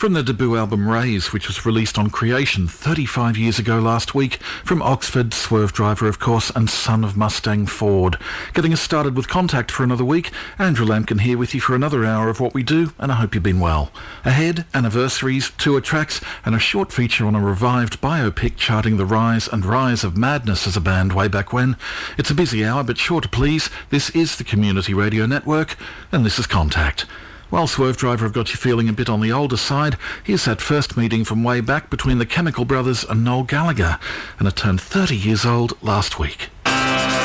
From the debut album Raise, which was released on Creation 35 years ago last week, from Oxford, Swerve Driver of course, and son of Mustang Ford. Getting us started with Contact for another week, Andrew Lampkin here with you for another hour of what we do, and I hope you've been well. Ahead, anniversaries, tour tracks, and a short feature on a revived biopic charting the rise and rise of Madness as a band way back when. It's a busy hour, but sure to please. This is the Community Radio Network, and this is Contact. While Swerve Driver have got you feeling a bit on the older side, here's that first meeting from way back between the Chemical Brothers and Noel Gallagher, and it turned 30 years old last week.